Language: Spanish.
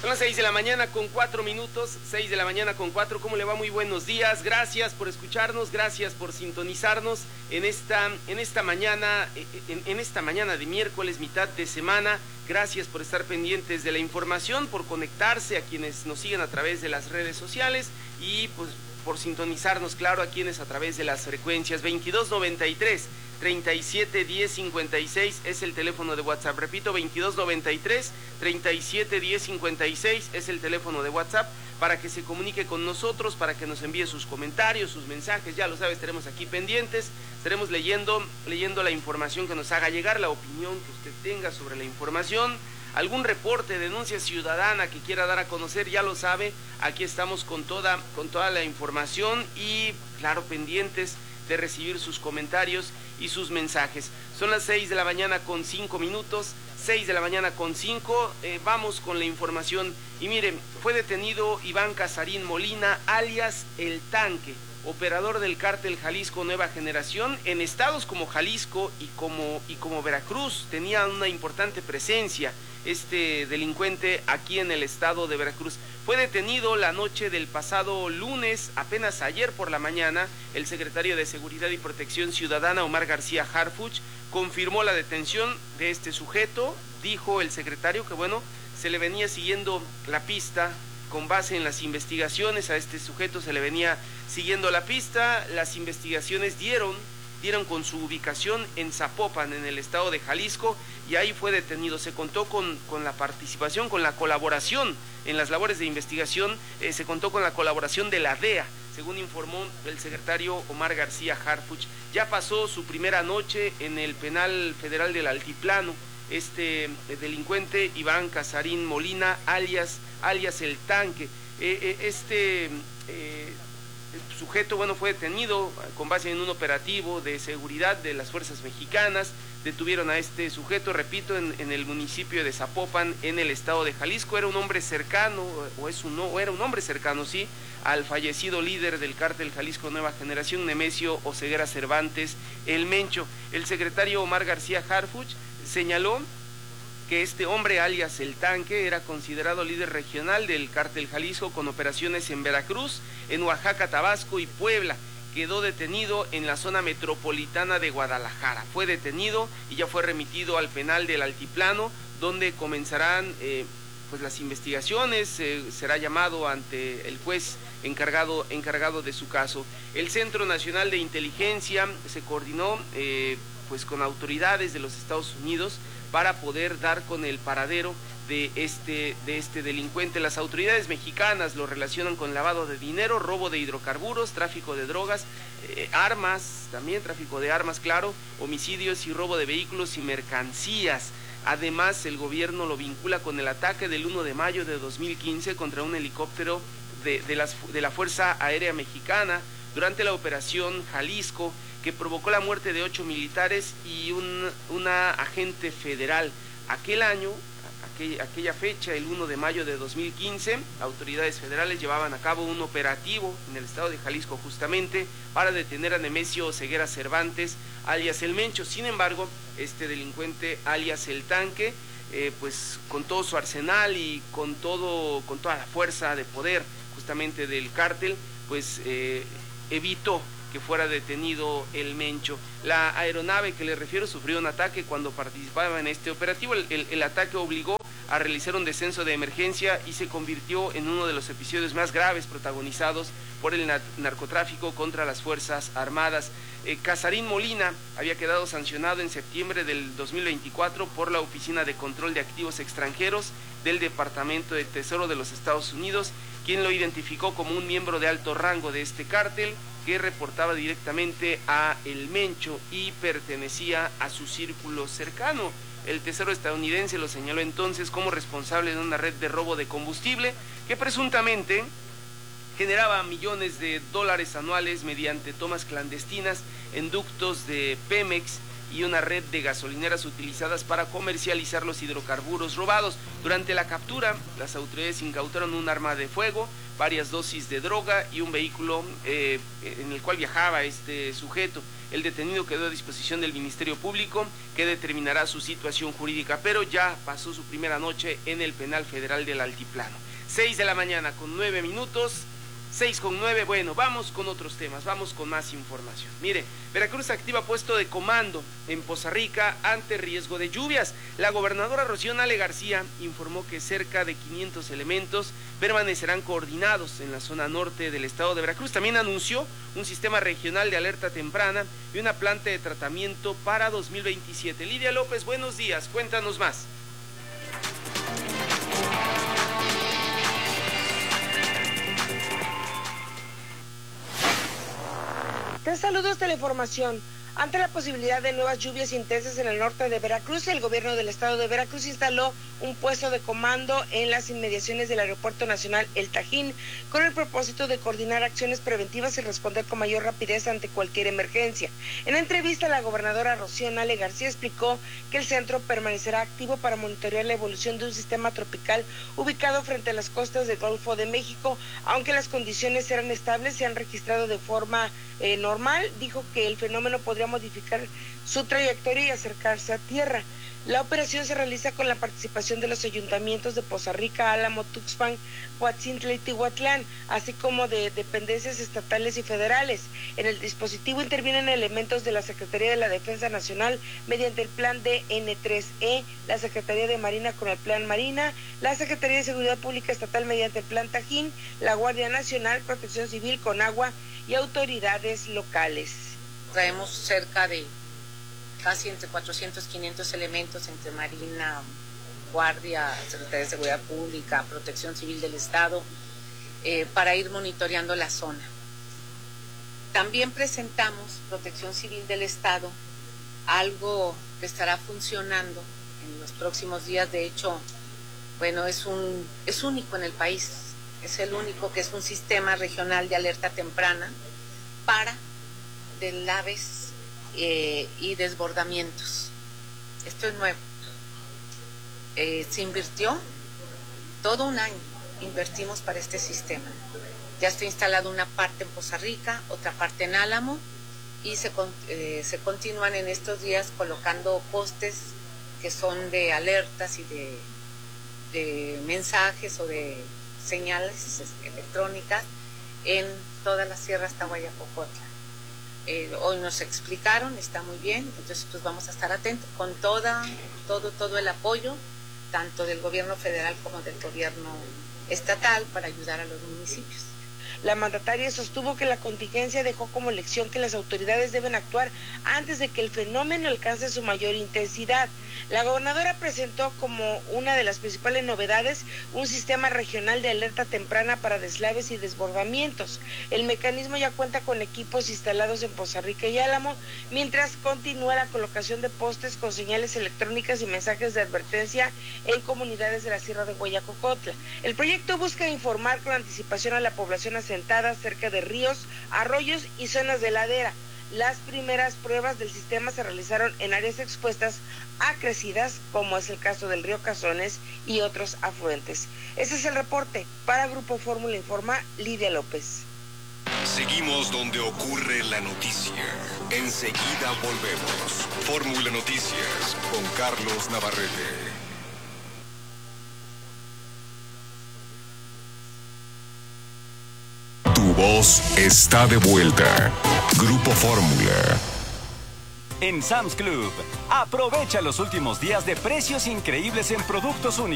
Son las 6 de la mañana con 4 minutos, 6 de la mañana con 4. ¿Cómo le va? Muy buenos días. Gracias por escucharnos, gracias por sintonizarnos en esta mañana de miércoles, mitad de semana. Gracias por estar pendientes de la información, por conectarse a quienes nos siguen a través de las redes sociales y pues por sintonizarnos, claro, a quienes a través de las frecuencias 2293 371056 es el teléfono de WhatsApp. Repito, 2293 371056 es el teléfono de WhatsApp para que se comunique con nosotros, para que nos envíe sus comentarios, sus mensajes. Ya lo sabes, estaremos aquí pendientes, estaremos leyendo la información que nos haga llegar, la opinión que usted tenga sobre la información, algún reporte, denuncia ciudadana que quiera dar a conocer, ya lo sabe, aquí estamos con toda la información y claro, pendientes de recibir sus comentarios y sus mensajes. Son las 6 de la mañana con 5 minutos, 6 de la mañana con 5, vamos con la información. Y miren, fue detenido Iván Casarín Molina, alias El Tanque, operador del cártel Jalisco Nueva Generación, en estados como Jalisco y como Veracruz. Tenía una importante presencia este delincuente aquí en el estado de Veracruz. Fue detenido la noche del pasado lunes, apenas ayer por la mañana. El secretario de Seguridad y Protección Ciudadana, Omar García Harfuch, confirmó la detención de este sujeto. Dijo el secretario que bueno, se le venía siguiendo la pista con base en las investigaciones. A este sujeto se le venía siguiendo la pista. Las investigaciones dieron con su ubicación en Zapopan, en el estado de Jalisco, y ahí fue detenido. Se contó con la participación, con la colaboración en las labores de investigación, se contó con la colaboración de la DEA, según informó el secretario Omar García Harfuch. Ya pasó su primera noche en el penal federal del Altiplano. Este delincuente Iván Casarín Molina, alias El Tanque, el sujeto, bueno, fue detenido con base en un operativo de seguridad de las fuerzas mexicanas. Detuvieron a este sujeto, repito, en el municipio de Zapopan, en el estado de Jalisco. Era un hombre cercano, era un hombre cercano, sí, al fallecido líder del cártel Jalisco Nueva Generación, Nemesio Oseguera Cervantes, el Mencho. El secretario Omar García Harfuch señaló que este hombre, alias El Tanque, era considerado líder regional del cártel Jalisco, con operaciones en Veracruz, en Oaxaca, Tabasco y Puebla. Quedó detenido en la zona metropolitana de Guadalajara. Fue detenido y ya fue remitido al penal del Altiplano, donde comenzarán pues las investigaciones. Será llamado ante el juez encargado de su caso. El Centro Nacional de Inteligencia se coordinó pues con autoridades de los Estados Unidos para poder dar con el paradero de este delincuente. Las autoridades mexicanas lo relacionan con lavado de dinero, robo de hidrocarburos, tráfico de drogas, armas, también tráfico de armas, claro, homicidios y robo de vehículos y mercancías. Además, el gobierno lo vincula con el ataque del 1 de mayo de 2015 contra un helicóptero de la Fuerza Aérea Mexicana durante la operación Jalisco, que provocó la muerte de 8 militares y una agente federal. Aquella fecha, el 1 de mayo de 2015, autoridades federales llevaban a cabo un operativo en el estado de Jalisco justamente para detener a Nemesio Oseguera Cervantes, alias El Mencho. Sin embargo, este delincuente, alias El Tanque, pues con todo su arsenal y con toda la fuerza de poder justamente del cártel, pues evitó que fuera detenido El Mencho. La aeronave que le refiero sufrió un ataque cuando participaba en este operativo. El ataque obligó a realizar un descenso de emergencia y se convirtió en uno de los episodios más graves protagonizados por el narcotráfico contra las Fuerzas Armadas. Casarín Molina había quedado sancionado en septiembre del 2024 por la Oficina de Control de Activos Extranjeros del Departamento de Tesoro de los Estados Unidos, quien lo identificó como un miembro de alto rango de este cártel que reportaba directamente a El Mencho y pertenecía a su círculo cercano. El Tesoro estadounidense lo señaló entonces como responsable de una red de robo de combustible que presuntamente generaba millones de dólares anuales mediante tomas clandestinas en ductos de Pemex y una red de gasolineras utilizadas para comercializar los hidrocarburos robados. Durante la captura, las autoridades incautaron un arma de fuego, varias dosis de droga y un vehículo en el cual viajaba este sujeto. El detenido quedó a disposición del Ministerio Público, que determinará su situación jurídica, pero ya pasó su primera noche en el Penal Federal del Altiplano. 6 de la mañana con 9 minutos. 6:09, bueno, vamos con otros temas, vamos con más información. Mire, Veracruz activa puesto de comando en Poza Rica ante riesgo de lluvias. La gobernadora Rocío Nale García informó que cerca de 500 elementos permanecerán coordinados en la zona norte del estado de Veracruz. También anunció un sistema regional de alerta temprana y una planta de tratamiento para 2027. Lidia López, buenos días, cuéntanos más. Tres saludos de la información. Ante la posibilidad de nuevas lluvias intensas en el norte de Veracruz, el gobierno del estado de Veracruz instaló un puesto de comando en las inmediaciones del Aeropuerto Nacional El Tajín, con el propósito de coordinar acciones preventivas y responder con mayor rapidez ante cualquier emergencia. En entrevista, la gobernadora Rocío Nale García explicó que el centro permanecerá activo para monitorear la evolución de un sistema tropical ubicado frente a las costas del Golfo de México. Aunque las condiciones eran estables, se han registrado de forma normal. Dijo que el fenómeno podría modificar su trayectoria y acercarse a tierra. La operación se realiza con la participación de los ayuntamientos de Poza Rica, Álamo, Tuxpan, Coatzintla y Tihuatlán, así como de dependencias estatales y federales. En el dispositivo intervienen elementos de la Secretaría de la Defensa Nacional mediante el plan DN3E, la Secretaría de Marina con el plan Marina, la Secretaría de Seguridad Pública Estatal mediante el plan Tajín, la Guardia Nacional, Protección Civil, Conagua y autoridades locales. Traemos cerca de casi entre 400 y 500 elementos entre Marina, Guardia, Secretaría de Seguridad Pública, Protección Civil del Estado, para ir monitoreando la zona. También presentamos Protección Civil del Estado, algo que estará funcionando en los próximos días. De hecho, bueno, es único en el país, es el único que es un sistema regional de alerta temprana para deslaves y desbordamientos. Esto es nuevo. Se invirtió todo un año, invertimos para este sistema. Ya está instalado una parte en Poza Rica, otra parte en Álamo, y se continúan en estos días colocando postes que son de alertas y de mensajes o de señales electrónicas en toda la Sierra hasta Guayacocotla. Hoy nos explicaron, está muy bien, entonces pues vamos a estar atentos con todo el apoyo, tanto del gobierno federal como del gobierno estatal, para ayudar a los municipios. La mandataria sostuvo que la contingencia dejó como lección que las autoridades deben actuar antes de que el fenómeno alcance su mayor intensidad. La gobernadora presentó como una de las principales novedades un sistema regional de alerta temprana para deslaves y desbordamientos. El mecanismo ya cuenta con equipos instalados en Poza Rica y Álamo, mientras continúa la colocación de postes con señales electrónicas y mensajes de advertencia en comunidades de la Sierra de Guayacocotla. El proyecto busca informar con anticipación a la población asentada cerca de ríos, arroyos y zonas de ladera. Las primeras pruebas del sistema se realizaron en áreas expuestas a crecidas, como es el caso del río Cazones y otros afluentes. Ese es el reporte. Para Grupo Fórmula Informa, Lidia López. Seguimos donde ocurre la noticia. Enseguida volvemos. Fórmula Noticias con Carlos Navarrete. Tu voz está de vuelta. Grupo Fórmula. En Sam's Club, aprovecha los últimos días de precios increíbles en productos únicos.